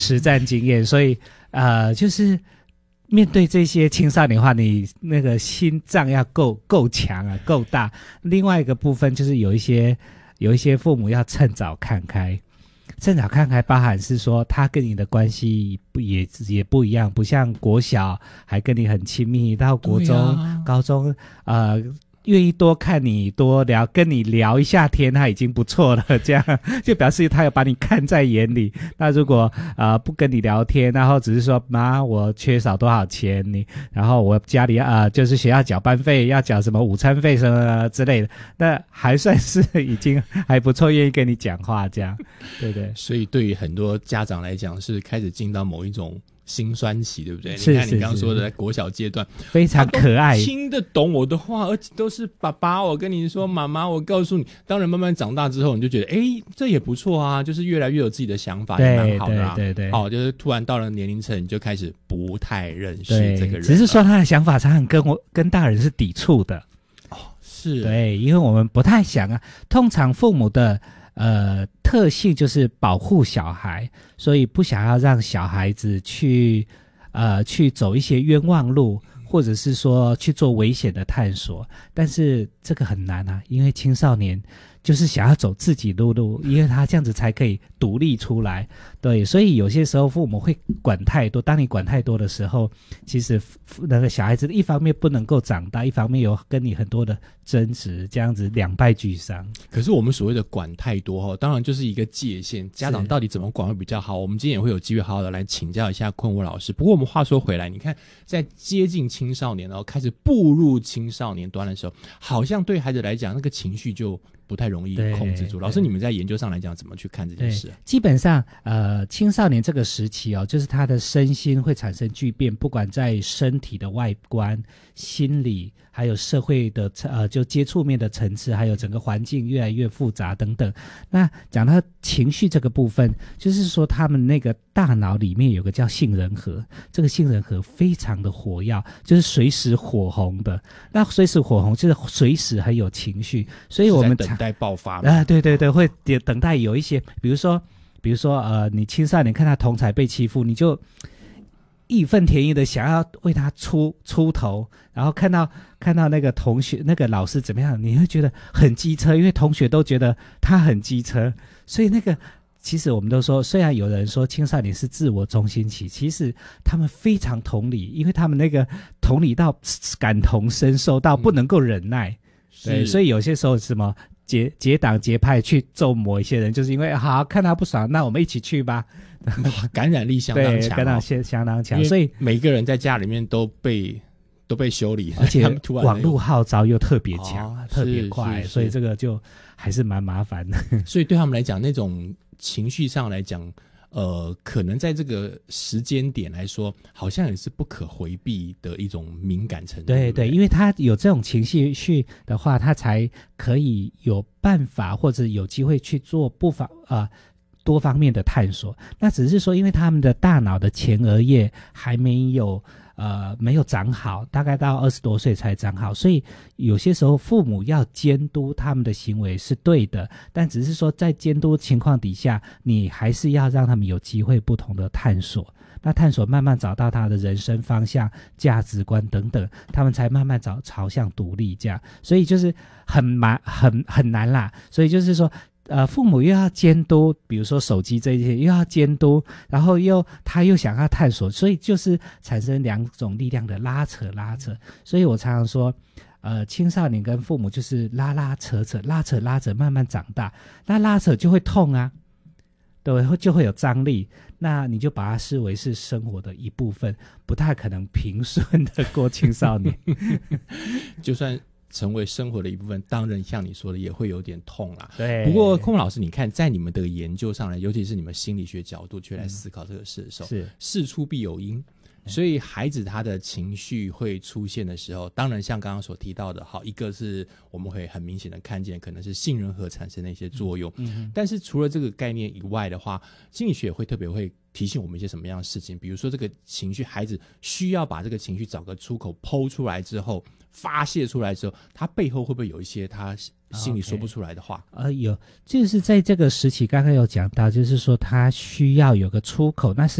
实战经验，所以就是面对这些青少年的话，你那个心脏要够强啊，够大。另外一个部分就是有一些父母要趁早看开。趁早看开包含是说他跟你的关系也不一样，不像国小还跟你很亲密，到国中、高中愿意多看你多聊，跟你聊一下天他已经不错了，这样就表示他有把你看在眼里。那如果不跟你聊天，然后只是说妈我缺少多少钱，然后我家里就是学校缴班费要缴什么午餐费什么之类的，那还算是已经还不错，愿意跟你讲话这样，对对。 所以对于很多家长来讲是开始进到某一种心酸期，对不对？ 是你看你刚刚说的在国小阶段非常可爱， 听得懂我的话，而且都是爸爸我跟你说，妈妈我告诉你。当然慢慢长大之后你就觉得这也不错啊，就是越来越有自己的想法，也蛮好的啊。 对， 就是突然到了年龄层你就开始不太认识这个人了， 只是说他的想法常常跟大人是抵触的。 是， 对，因为我们不太想啊，通常父母的特性就是保护小孩，所以不想要让小孩子去走一些冤枉路，或者是说去做危险的探索。但是这个很难啊，因为青少年就是想要走自己路，因为他这样子才可以独立出来。对，所以有些时候父母会管太多，当你管太多的时候，其实那个小孩子一方面不能够长大，一方面有跟你很多的争执，这样子两败俱伤。 可是我们所谓的管太多当然就是一个界限，家长到底怎么管会比较好，我们今天也会有机会好好的来请教一下坤武老师。不过我们话说回来，你看在接近青少年开始步入青少年端的时候，好像对孩子来讲那个情绪就不太容易控制住。老师，你们在研究上来讲怎么去看这件事基本上青少年这个时期就是他的身心会产生巨变，不管在身体的外观、心理还有社会的就接触面的层次，还有整个环境越来越复杂等等。那讲到情绪这个部分，就是说他们那个大脑里面有个叫杏仁核，这个杏仁核非常的火药，就是随时火红的。那随时火红就是随时很有情绪，所以我们等待爆发对，会等待有一些，比如说你青少年看他同侪被欺负，你就义愤填膺的想要为他出头，然后看到那个同学那个老师怎么样，你会觉得很机车，因为同学都觉得他很机车。所以那个其实我们都说，虽然有人说青少年是自我中心期，其实他们非常同理，因为他们那个同理到感同身受到不能够忍耐。对，所以有些时候什么结党结派去揍某一些人，就是因为好看他不爽，那我们一起去吧。 感染力相当强， 对，感染力相当强，所以每个人在家里面都被修理， 而且网络号召又特别强，特别快，所以这个就还是蛮麻烦的。 所以对他们来讲，那种情绪上来讲，可能在这个时间点来说，好像也是不可回避的一种敏感程度。 对，因为他有这种情绪的话，他才可以有办法或者有机会去做多方面的探索。那只是说因为他们的大脑的前额叶还没有长好，大概到20多岁才长好，所以有些时候父母要监督他们的行为是对的，但只是说在监督情况底下，你还是要让他们有机会不同的探索。那探索慢慢找到他的人生方向、价值观等等，他们才慢慢朝向独立这样。所以就是很难啦。所以就是说父母又要监督，比如说手机这些又要监督，然后他又想要探索，所以就是产生两种力量的拉扯。所以我常常说青少年跟父母就是拉扯慢慢长大，那拉扯就会痛啊，对，就会有张力，那你就把它视为是生活的一部分，不太可能平顺的过青少年。 就算成为生活的一部分，当然像你说的也会有点痛啦。 对。 不过坤武老师，你看在你们的研究上来，尤其是你们心理学角度去来思考这个事的时候，是事出必有因。 所以孩子他的情绪会出现的时候，当然像刚刚所提到的，好，一个是我们会很明显的看见可能是杏仁核产生的一些作用，但是除了这个概念以外的话，心理学会特别会提醒我们一些什么样的事情，比如说这个情绪，孩子需要把这个情绪找个出口剖出来之后，发泄出来之后，他背后会不会有一些他心里说不出来的话？ 有，就是在这个时期刚刚有讲到，就是说他需要有个出口，那是